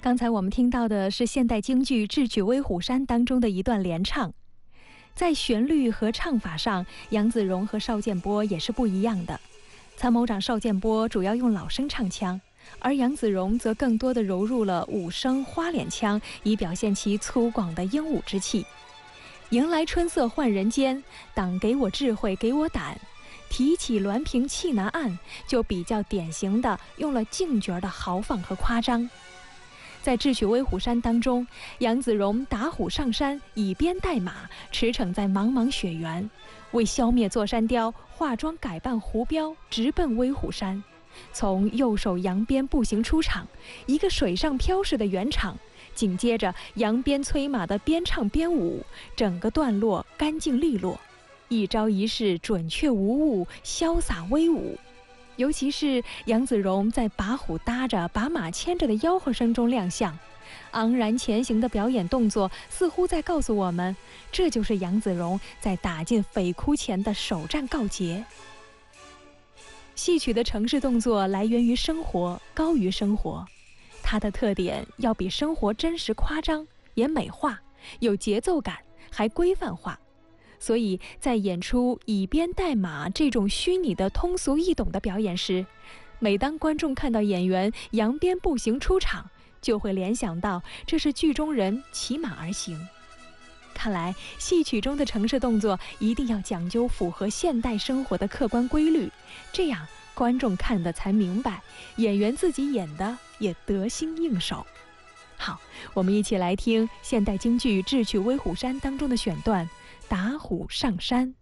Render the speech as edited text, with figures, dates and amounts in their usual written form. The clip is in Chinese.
刚才我们听到的是现代京剧《智取威虎山》当中的一段联唱。在旋律和唱法上，杨子荣和邵建波也是不一样的。参谋长邵建波主要用老生唱腔，而杨子荣则更多地揉入了武声花脸腔，以表现其粗犷的英武之气。迎来春色换人间，党给我智慧给我胆，提起滦平气难按，就比较典型的用了净角的豪放和夸张。在《智取威虎山》当中，杨子荣打虎上山，以鞭带马，驰骋在茫茫雪原，为消灭座山雕，化妆改扮狐彪，直奔威虎山。从右手扬鞭步行出场，一个水上飘式的圆场，紧接着扬鞭催马的边唱边舞，整个段落干净利落，一招一式准确无误，潇洒威武。尤其是杨子荣在把虎搭着、把马牵着的吆喝声中亮相，昂然前行的表演动作似乎在告诉我们，这就是杨子荣在打进匪窟前的首战告捷。戏曲的程式动作来源于生活，高于生活，它的特点要比生活真实夸张，也美化，有节奏感，还规范化。所以在演出以鞭带马这种虚拟的通俗易懂的表演时，每当观众看到演员扬鞭步行出场，就会联想到这是剧中人骑马而行。看来戏曲中的程式动作一定要讲究符合现代生活的客观规律，这样观众看得才明白，演员自己演的也得心应手。好，我们一起来听现代京剧《智取威虎山》当中的选段《打虎上山》。